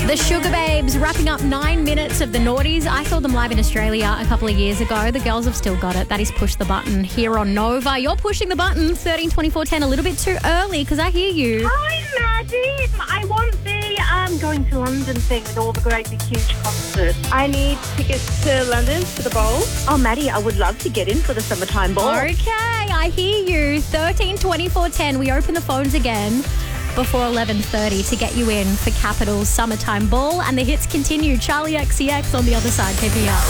The Sugar Babes wrapping up 9 minutes of the Naughties. I saw them live in Australia a couple of years ago. The girls have still got it. That is Push the Button here on Nova. You're pushing the button, 13 24 10, a little bit too early because I hear you. Hi, Maddie. I want the going to London thing with all the great big huge concerts. I need tickets to London for the bowl. Oh, Maddie, I would love to get in for the summertime ball. Okay, I hear you. 13 24 10. We open the phones again before 11:30 to get you in for Capital's Summertime Ball, and the hits continue. Charlie XCX on the other side, keeping up.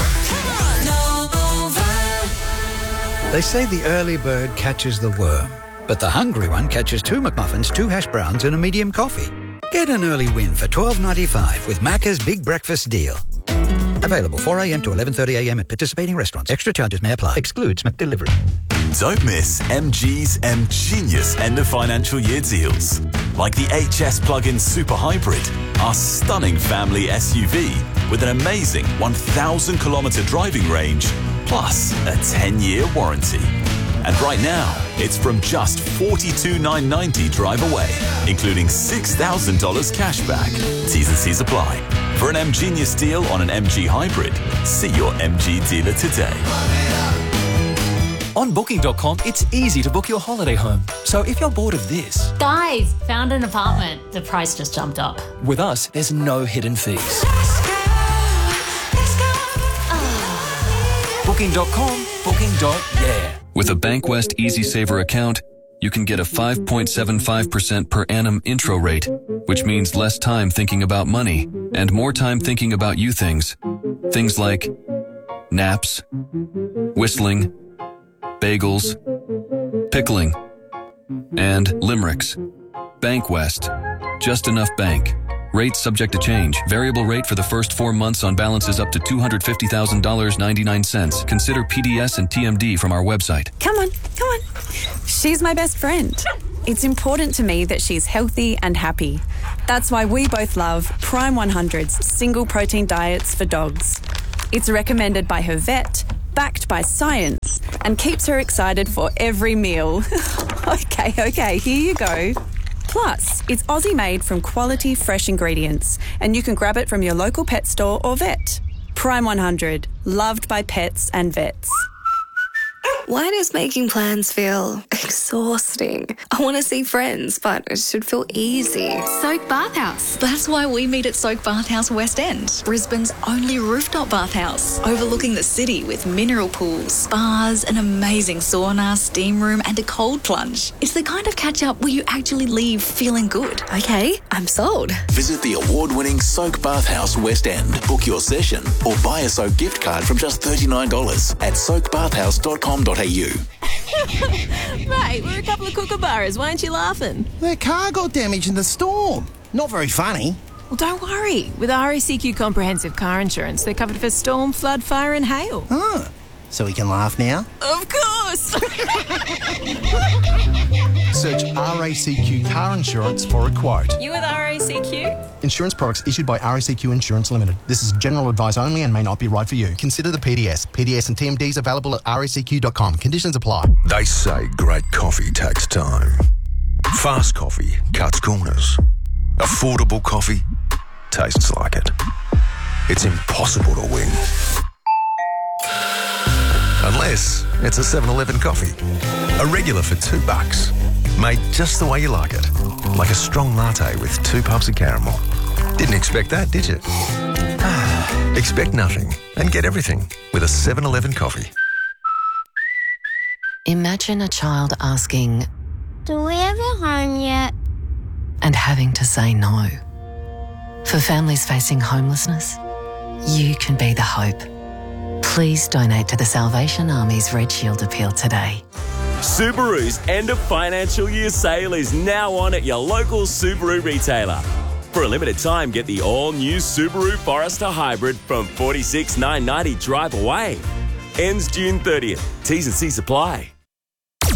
They say the early bird catches the worm, but the hungry one catches 2 McMuffins, 2 hash browns and a medium coffee. Get an early win for $12.95 with Macca's Big Breakfast Deal. Available 4 a.m. to 11:30 a.m. at participating restaurants. Extra charges may apply. Excludes McDelivery. Don't miss MG's Genius end of financial year deals. Like the HS plug-in Super Hybrid, our stunning family SUV with an amazing 1,000-kilometre driving range, plus a 10-year warranty. And right now, it's from just $42,990 drive away, including $6,000 cash back. T's and C's apply. For an Genius deal on an MG Hybrid, see your MG dealer today. On Booking.com, it's easy to book your holiday home. So if you're bored of this... Guys, found an apartment. The price just jumped up. With us, there's no hidden fees. Booking.com, Booking.yeah. With a Bankwest EasySaver account, you can get a 5.75% per annum intro rate, which means less time thinking about money and more time thinking about you things. Things like naps, whistling, bagels, pickling, and limericks. Bankwest. Just enough bank. Rates subject to change. Variable rate for the first 4 months on balances up to $250,000.99. Consider PDS and TMD from our website. Come on. She's my best friend. It's important to me that she's healthy and happy. That's why we both love Prime 100's single protein diets for dogs. It's recommended by her vet, backed by science, and keeps her excited for every meal. Okay, here you go. Plus, it's Aussie-made from quality, fresh ingredients, and you can grab it from your local pet store or vet. Prime 100, loved by pets and vets. Why does making plans feel exhausting? I want to see friends, but it should feel easy. Soak Bathhouse. That's why we meet at Soak Bathhouse West End, Brisbane's only rooftop bathhouse, overlooking the city with mineral pools, spas, an amazing sauna, steam room, and a cold plunge. It's the kind of catch-up where you actually leave feeling good. Okay, I'm sold. Visit the award-winning Soak Bathhouse West End. Book your session or buy a Soak gift card from just $39 at soakbathhouse.com.au. Mate, we're a couple of kookaburras. Why aren't you laughing? Their car got damaged in the storm. Not very funny. Well, don't worry. With RACQ Comprehensive Car Insurance, they're covered for storm, flood, fire and hail. Oh, so we can laugh now? Of course! Search RACQ Car Insurance for a quote. You with RACQ? Insurance products issued by RACQ Insurance Limited. This is general advice only and may not be right for you. Consider the PDS. PDS and TMDs available at racq.com. Conditions apply. They say great coffee takes time. Fast coffee cuts corners. Affordable coffee tastes like it. It's impossible to win. Unless it's a 7-Eleven coffee. A regular for $2. Made just the way you like it. Like a strong latte with 2 puffs of caramel. Didn't expect that, did you? Expect nothing and get everything with a 7-Eleven coffee. Imagine a child asking, "Do we have a home yet?" and having to say no. For families facing homelessness, you can be the hope. Please donate to the Salvation Army's Red Shield Appeal today. Subaru's end of financial year sale is now on at your local Subaru retailer. For a limited time, get the all-new Subaru Forester Hybrid from $46,990 drive away. Ends June 30th. T's and C's apply.